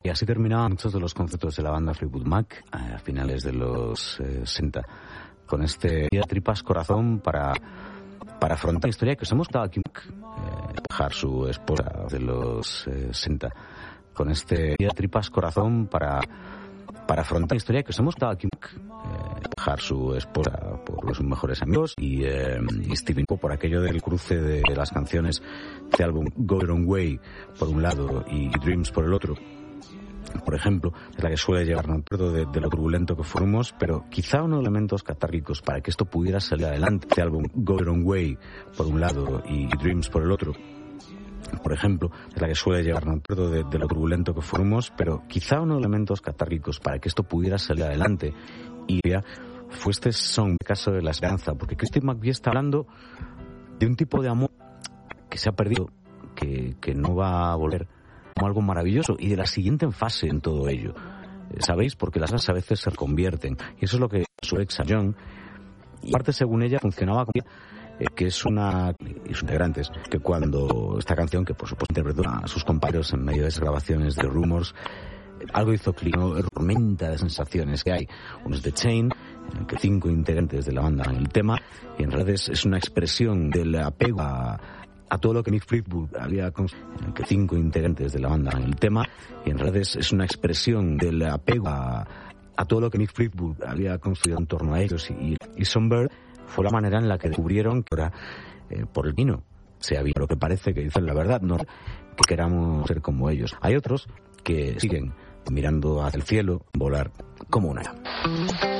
Y así terminaban muchos de los conceptos de la banda Fleetwood Mac a finales de los 60, con este tripas corazón para afrontar la historia que os hemos dado aquí, dejar su esposa de los 60, con este tripas corazón para afrontar la historia que os hemos dado aquí, dejar su esposa por los mejores amigos y Stephen por aquello del cruce de las canciones de álbum Go Your Own Way por un lado y Dreams por el otro. Por ejemplo, es la que suele llevar, no recuerdo de lo turbulento que fuimos, pero quizá uno de los elementos catárquicos para que esto pudiera salir adelante, este álbum Go Your Own Way por un lado y Dreams por el otro. Por ejemplo, es la que suele llevar, no recuerdo de lo turbulento que fuimos, pero quizá uno de los elementos catárquicos para que esto pudiera salir adelante y ya fue este song, el caso de la esperanza, porque Christine McVie está hablando de un tipo de amor que se ha perdido, que no va a volver, como algo maravilloso, y de la siguiente fase en todo ello. ¿Sabéis? Porque las cosas a veces se convierten, y eso es lo que su ex John, y aparte según ella funcionaba como que es una y sus integrantes, que cuando esta canción, que por supuesto interpretó a sus compañeros en medio de esas grabaciones de Rumors, algo hizo clic, una tormenta de sensaciones que hay. Uno es The Chain, en el que 5 integrantes de la banda en el tema, y en realidad es una expresión del apego a todo lo que Mick Fleetwood había construido, en el que 5 integrantes de la banda en el tema, y en realidad es una expresión del apego a todo lo que Mick Fleetwood había construido en torno a ellos, y Songbird fue la manera en la que descubrieron que ahora por el vino se había lo que parece que dicen la verdad, no que queramos ser como ellos. Hay otros que siguen mirando hacia el cielo, volar como una.